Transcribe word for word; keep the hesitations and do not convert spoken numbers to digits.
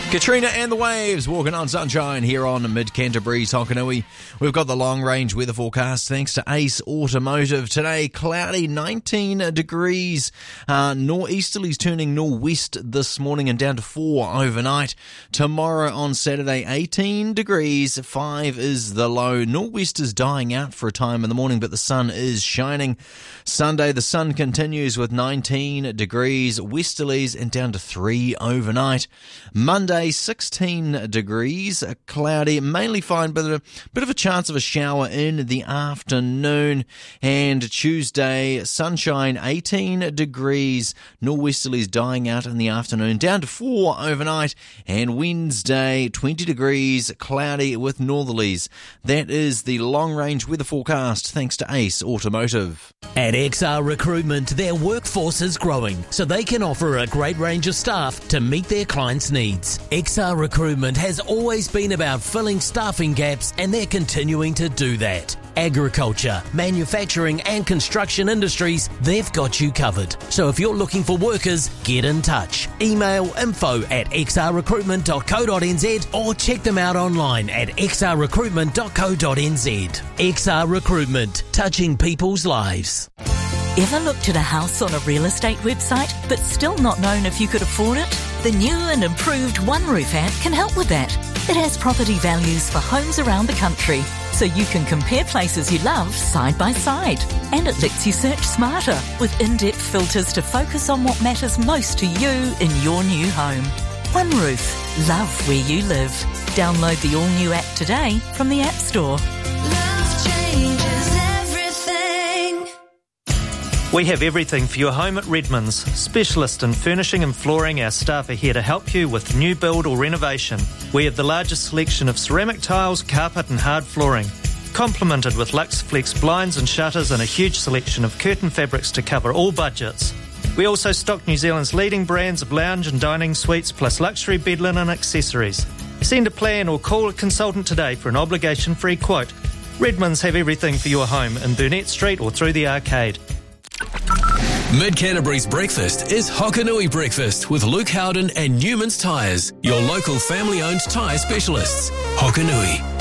Katrina and the Waves walking on sunshine here on Mid-Canterbury's Hokanui. We've got the long-range weather forecast thanks to Ace Automotive. Today, cloudy, nineteen degrees. Uh, nor'easterlies turning nor'west this morning and down to four overnight. Tomorrow on Saturday, eighteen degrees, five is the low. Nor'west is dying out for a time in the morning, but the sun is shining. Sunday, the sun continues with nineteen degrees, westerlies and down to three overnight. Monday, sixteen degrees, cloudy, mainly fine, but a bit of a chance of a shower in the afternoon. And Tuesday, sunshine, eighteen degrees, nor'westerlies dying out in the afternoon, down to four overnight. And Wednesday, twenty degrees, cloudy with northerlies. That is the long-range weather forecast thanks to Ace Automotive. At X R Recruitment, their workforce is growing, so they can offer a great range of staff to meet their clients' needs. X R Recruitment has always been about filling staffing gaps, and they're continuing to do that. Agriculture, manufacturing and construction industries, they've got you covered. So if you're looking for workers, get in touch. Email info at x r recruitment dot co dot n z or check them out online at x r recruitment dot co dot n z. X R Recruitment, touching people's lives. Ever looked at a house on a real estate website but still not known if you could afford it? The new and improved OneRoof app can help with that. It has property values for homes around the country, so you can compare places you love side by side. And it lets you search smarter with in-depth filters to focus on what matters most to you in your new home. OneRoof, love where you live. Download the all-new app today from the App Store. Love changes everything. We have everything for your home at Redmond's. Specialist in furnishing and flooring, our staff are here to help you with new build or renovation. We have the largest selection of ceramic tiles, carpet and hard flooring, complemented with Lux Flex blinds and shutters and a huge selection of curtain fabrics to cover all budgets. We also stock New Zealand's leading brands of lounge and dining suites plus luxury bed linen accessories. Send a plan or call a consultant today for an obligation-free quote. Redmond's have everything for your home in Burnett Street or through the arcade. Mid-Canterbury's breakfast is Hokanui Breakfast with Luke Howden and Newman's Tyres, your local family-owned tyre specialists. Hokanui.